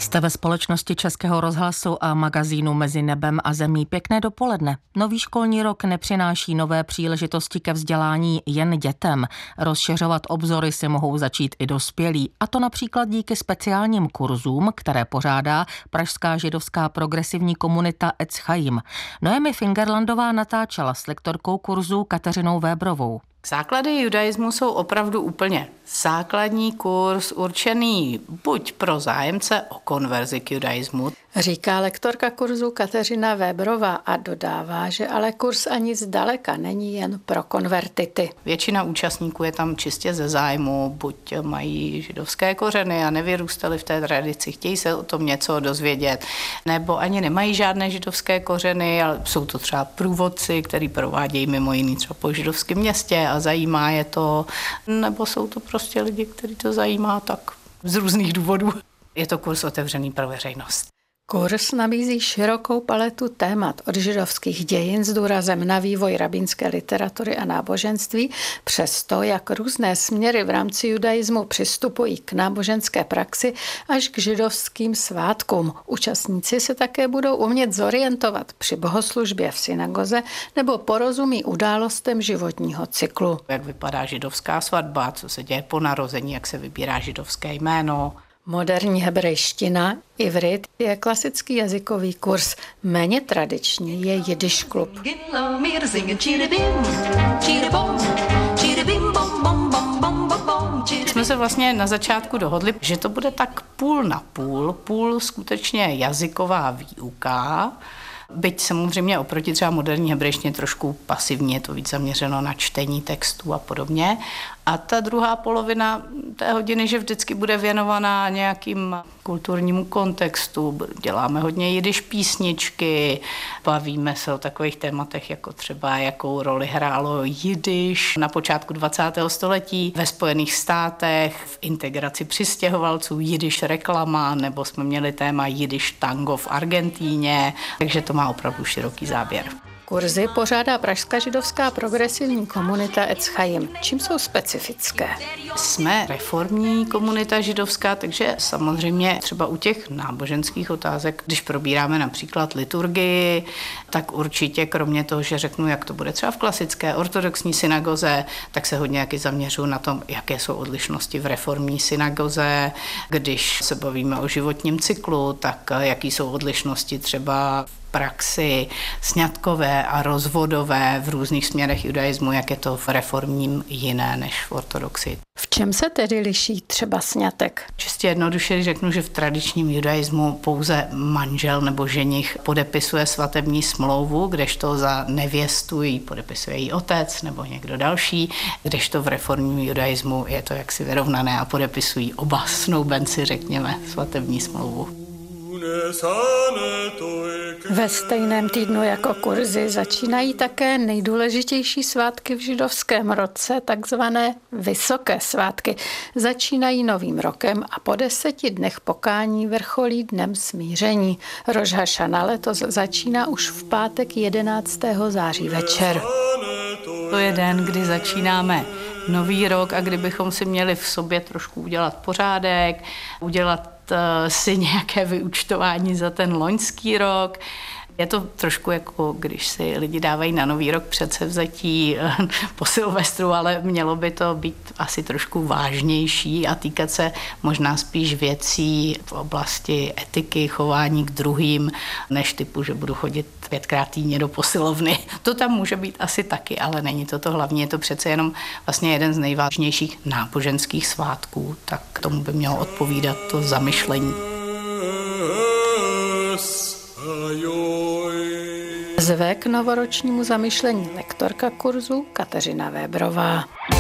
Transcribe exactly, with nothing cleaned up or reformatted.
Jste ve společnosti Českého rozhlasu a magazínu Mezi nebem a zemí. Pěkné dopoledne. Nový školní rok nepřináší nové příležitosti ke vzdělání jen dětem. Rozšiřovat obzory si mohou začít i dospělí. A to například díky speciálním kurzům, které pořádá pražská židovská progresivní komunita Etz Chaim. Noemi Fingerlandová natáčela s lektorkou kurzu Kateřinou Vébrovou. Základy judaismu jsou opravdu úplně základní kurz určený buď pro zájemce o konverzi k judaismu, říká lektorka kurzu Kateřina Vébrová a dodává, že ale kurz ani zdaleka není jen pro konvertity. Většina účastníků je tam čistě ze zájmu, buď mají židovské kořeny a nevyrůstali v té tradici, chtějí se o tom něco dozvědět, nebo ani nemají žádné židovské kořeny, ale jsou to třeba průvodci, který provádějí mimo jiný třeba po židovském městě a zajímá je to, nebo jsou to prostě lidi, který to zajímá tak z různých důvodů. Je to kurz otevřený pro veřejnost. Kurz nabízí širokou paletu témat od židovských dějin s důrazem na vývoj rabínské literatury a náboženství přes to, jak různé směry v rámci judaismu přistupují k náboženské praxi až k židovským svátkům. Účastníci se také budou umět zorientovat při bohoslužbě v synagoze nebo porozumí událostem životního cyklu. Jak vypadá židovská svatba, co se děje po narození, jak se vybírá židovské jméno. Moderní hebrejština, ivrit, je klasický jazykový kurz. Méně tradiční je Jiddisch klub. Jsme se vlastně na začátku dohodli, že to bude tak půl na půl, půl skutečně jazyková výuka, byť samozřejmě oproti třeba moderní hebrejštině trošku pasivně, je to víc zaměřeno na čtení textů a podobně. A ta druhá polovina té hodiny, že vždycky bude věnovaná nějakým kulturnímu kontextu. Děláme hodně jidiš písničky, bavíme se o takových tématech, jako třeba jakou roli hrálo jidiš na počátku dvacátého století ve Spojených státech, v integraci přistěhovalců, jidiš reklama, nebo jsme měli téma jidiš tango v Argentíně, takže to má opravdu široký záběr. Kurzy pořádá pražská židovská progresivní komunita Etz Chaim. Čím jsou specifické? Jsme reformní komunita židovská, takže samozřejmě třeba u těch náboženských otázek, když probíráme například liturgii, tak určitě kromě toho, že řeknu, jak to bude třeba v klasické ortodoxní synagoze, tak se hodně jaky zaměřuju na tom, jaké jsou odlišnosti v reformní synagoze. Když se bavíme o životním cyklu, tak jaký jsou odlišnosti třeba praxi sňatkové a rozvodové v různých směrech judaismu, jak je to v reformním jiné než v ortodoxii. V čem se tedy liší třeba sňatek? Čistě jednoduše řeknu, že v tradičním judaismu pouze manžel nebo ženich podepisuje svatební smlouvu, kdežto za nevěstu ji podepisuje její otec nebo někdo další, kdežto v reformním judaismu je to jaksi vyrovnané a podepisují oba snoubenci, řekněme, svatební smlouvu. Ve stejném týdnu jako kurzy začínají také nejdůležitější svátky v židovském roce, takzvané vysoké svátky. Začínají novým rokem a po deseti dnech pokání vrcholí dnem smíření. Roš hašana letos začíná už v pátek jedenáctého září večer. To je den, kdy začínáme nový rok a kdybychom si měli v sobě trošku udělat pořádek, udělat si nějaké vyúčtování za ten loňský rok. Je to trošku jako, když si lidi dávají na nový rok předsevzetí po Silvestru, ale mělo by to být asi trošku vážnější a týkat se možná spíš věcí v oblasti etiky, chování k druhým, než typu, že budu chodit pětkrát týdně do posilovny. To tam může být asi taky, ale není to to hlavní. Je to přece jenom vlastně jeden z nejvážnějších náboženských svátků, tak tomu by mělo odpovídat to zamyšlení. Zve k novoročnímu zamyšlení lektorka kurzu Kateřina Vébrová.